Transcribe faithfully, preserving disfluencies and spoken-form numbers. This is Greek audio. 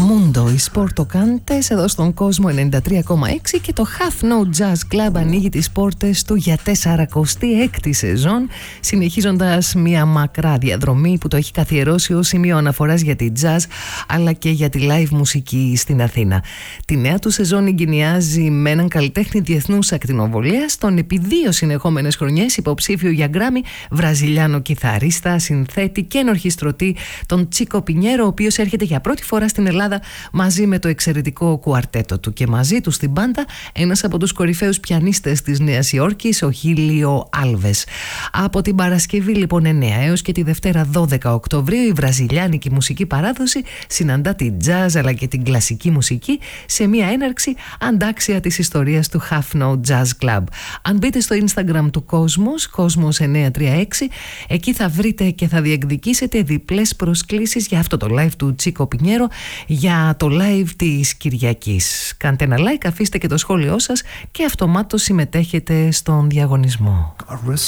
Mundo, η Sporto Cantes εδώ στον κόσμο ενενήντα τρία κόμμα έξι και το Half Note Jazz Club ανοίγει τις πόρτες του για σαρανταέξι έκτη σεζόν, συνεχίζοντας μια μακρά διαδρομή που το έχει καθιερώσει ως σημείο αναφοράς για τη jazz αλλά και για τη live μουσική στην Αθήνα. Τη νέα του σεζόν εγκαινιάζει με έναν καλλιτέχνη διεθνούς ακτινοβολίας, τον επί δύο συνεχόμενες χρονιές υποψήφιο για Γκράμι βραζιλιάνο κιθαρίστα, συνθέτη και ενορχιστρωτή, τον Τσίκο Πινιέρο, ο οποίος έρχεται για πρώτη φορά στην Ελλάδα μαζί με το εξαιρετικό κουαρτέτο του και μαζί του στην μπάντα ένας από τους κορυφαίους πιανίστες της Νέας Υόρκης, ο Χίλιο Άλβες. Από την Παρασκευή λοιπόν εννέα έως και τη Δευτέρα δώδεκα Οκτωβρίου η βραζιλιάνικη μουσική παράδοση συναντά την jazz αλλά και την κλασική μουσική σε μια έναρξη αντάξια της ιστορίας του Half Note Jazz Club. Αν μπείτε στο Instagram του Κόσμος, Κόσμος εννιακόσια τριάντα έξι, εκεί θα βρείτε και θα διεκδικήσετε διπλές προσκλήσεις για αυτό το live του Τσίκο Πινιέρο, για το live της Κυριακής. Κάντε ένα like, αφήστε και το σχόλιο σας και αυτομάτως συμμετέχετε στον διαγωνισμό.